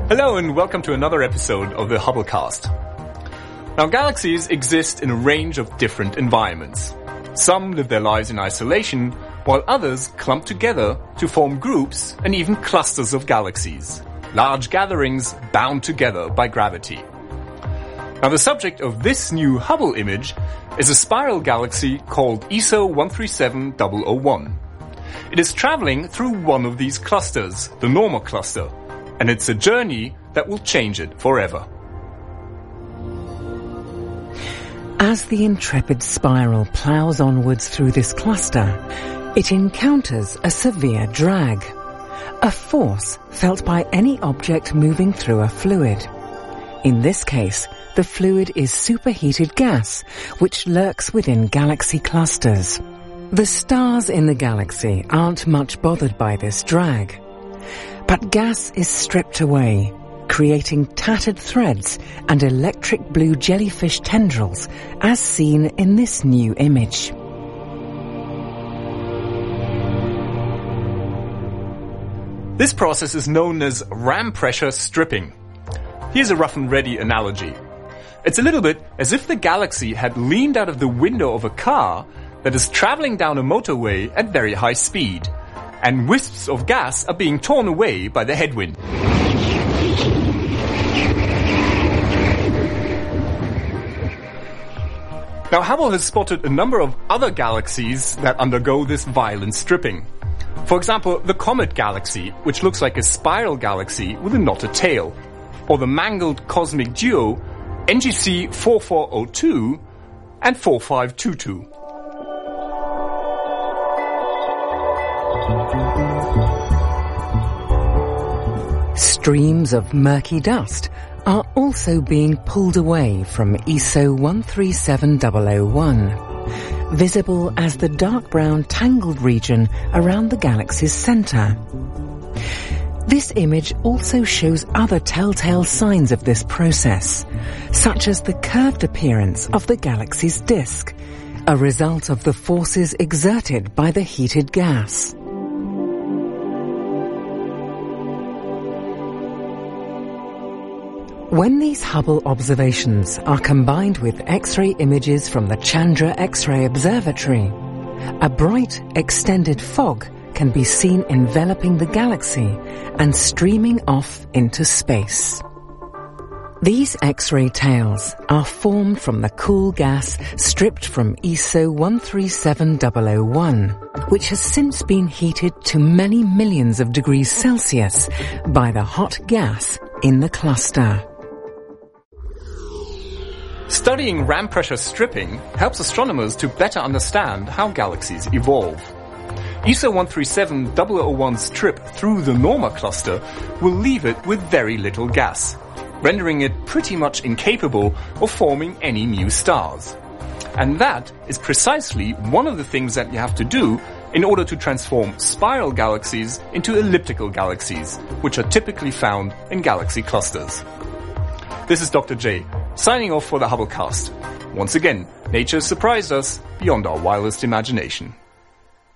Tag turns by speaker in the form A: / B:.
A: Hello and welcome to another episode of the Hubblecast. Now, galaxies exist in a range of different environments. Some live their lives in isolation, while others clump together to form groups and even clusters of galaxies, large gatherings bound together by gravity. Now, the subject of this new Hubble image is a spiral galaxy called ESO 137001. It is traveling through one of these clusters, the Norma cluster, and it's a journey that will change it forever.
B: As the intrepid spiral ploughs onwards through this cluster, it encounters a severe drag, a force felt by any object moving through a fluid. In this case, the fluid is superheated gas, which lurks within galaxy clusters. The stars in the galaxy aren't much bothered by this drag, but gas is stripped away, creating tattered threads and electric blue jellyfish tendrils, as seen in this new image.
A: This process is known as ram pressure stripping. Here's a rough and ready analogy. It's a little bit as if the galaxy had leaned out of the window of a car that is traveling down a motorway at very high speed, and wisps of gas are being torn away by the headwind. Now, Hubble has spotted a number of other galaxies that undergo this violent stripping. For example, the Comet Galaxy, which looks like a spiral galaxy with a knotted tail, or the mangled cosmic duo NGC 4402 and 4522.
B: Streams of murky dust are also being pulled away from ESO 137001, visible as the dark brown tangled region around the galaxy's center. This image also shows other telltale signs of this process, such as the curved appearance of the galaxy's disk, a result of the forces exerted by the heated gas. When these Hubble observations are combined with X-ray images from the Chandra X-ray Observatory, a bright, extended fog can be seen enveloping the galaxy and streaming off into space. These X-ray tails are formed from the cool gas stripped from ESO 137001, which has since been heated to many millions of degrees Celsius by the hot gas in the cluster.
A: Studying ram pressure stripping helps astronomers to better understand how galaxies evolve. ESO 137001's trip through the Norma cluster will leave it with very little gas, rendering it pretty much incapable of forming any new stars. And that is precisely one of the things that you have to do in order to transform spiral galaxies into elliptical galaxies, which are typically found in galaxy clusters. This is Dr. J, signing off for the Hubblecast. Once again, nature surprised us beyond our wildest imagination.